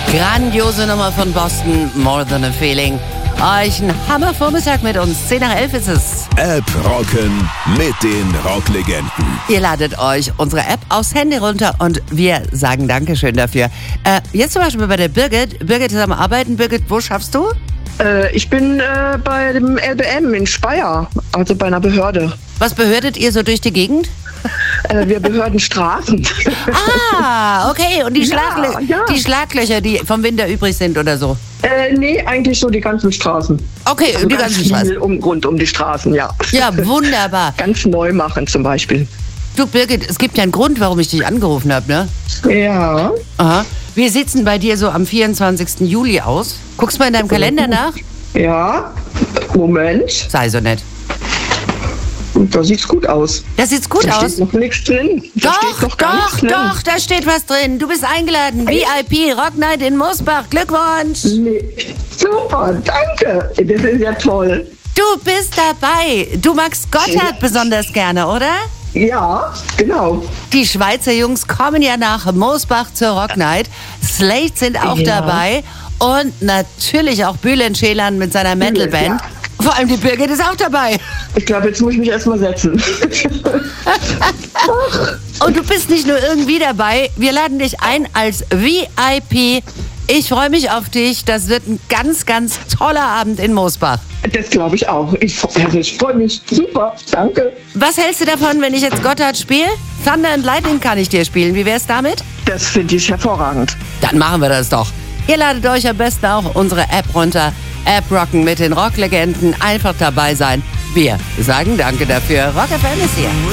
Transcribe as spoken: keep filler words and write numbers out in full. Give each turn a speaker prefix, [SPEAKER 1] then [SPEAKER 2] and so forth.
[SPEAKER 1] Grandiose Nummer von Boston, More Than a Feeling. Euch ein Hammervormittag mit uns. zehn nach elf ist es.
[SPEAKER 2] App rocken mit den Rocklegenden.
[SPEAKER 1] Ihr ladet euch unsere App aufs Handy runter und wir sagen Dankeschön dafür. Äh, jetzt zum Beispiel bei der Birgit. Birgit ist am Arbeiten. Birgit, wo schaffst du?
[SPEAKER 3] Äh, ich bin äh, bei dem L B M in Speyer, also bei einer Behörde.
[SPEAKER 1] Was behördet ihr so durch die Gegend?
[SPEAKER 3] Äh, wir behörden Straßen.
[SPEAKER 1] Ah, okay. Und die,
[SPEAKER 3] Ja,
[SPEAKER 1] Schlaglö-
[SPEAKER 3] ja.
[SPEAKER 1] die Schlaglöcher, die vom Winter übrig sind oder so?
[SPEAKER 3] Äh, nee, eigentlich so die ganzen Straßen.
[SPEAKER 1] Okay,
[SPEAKER 3] Also
[SPEAKER 1] die
[SPEAKER 3] ganz
[SPEAKER 1] ganzen
[SPEAKER 3] viel
[SPEAKER 1] Straßen.
[SPEAKER 3] um, rund um die Straßen, ja.
[SPEAKER 1] Ja, wunderbar.
[SPEAKER 3] Ganz neu machen zum Beispiel.
[SPEAKER 1] Du, Birgit, es gibt ja einen Grund, warum ich dich angerufen habe, ne?
[SPEAKER 3] Ja.
[SPEAKER 1] Aha. Wir sitzen bei dir so am vierundzwanzigsten Juli aus. Guckst mal in deinem Kalender nach?
[SPEAKER 3] Ja. Moment.
[SPEAKER 1] Sei so nett.
[SPEAKER 3] Da sieht's gut aus.
[SPEAKER 1] Das sieht gut
[SPEAKER 3] Da
[SPEAKER 1] aus.
[SPEAKER 3] steht noch nichts drin. Da
[SPEAKER 1] Doch,
[SPEAKER 3] steht noch gar
[SPEAKER 1] doch,
[SPEAKER 3] nichts drin.
[SPEAKER 1] doch, da steht was drin. Du bist eingeladen. V I P Rock Night in Mosbach. Glückwunsch.
[SPEAKER 3] Nee. Super, danke. Das ist ja toll.
[SPEAKER 1] Du bist dabei. Du magst Gotthard besonders gerne, oder?
[SPEAKER 3] Ja, genau.
[SPEAKER 1] Die Schweizer Jungs kommen ja nach Mosbach zur Rock Night. Slate sind auch
[SPEAKER 3] Ja.
[SPEAKER 1] dabei. Und natürlich auch Bülent Ceylan mit seiner Metalband.
[SPEAKER 3] Ja.
[SPEAKER 1] Vor allem die Birgit ist auch dabei.
[SPEAKER 3] Ich glaube, jetzt muss ich mich erstmal setzen.
[SPEAKER 1] Und du bist nicht nur irgendwie dabei, wir laden dich ein als V I P. Ich freue mich auf dich. Das wird ein ganz, ganz toller Abend in Mosbach.
[SPEAKER 3] Das glaube ich auch. Ich, also ich freue mich. Super, danke.
[SPEAKER 1] Was hältst du davon, wenn ich jetzt Gotthard spiele? Thunder and Lightning kann ich dir spielen. Wie wär's damit?
[SPEAKER 3] Das finde ich hervorragend.
[SPEAKER 1] Dann machen wir das doch. Ihr ladet euch am besten auch unsere App runter. App rocken mit den Rocklegenden. Einfach dabei sein. Wir sagen danke dafür. Rock F M ist hier.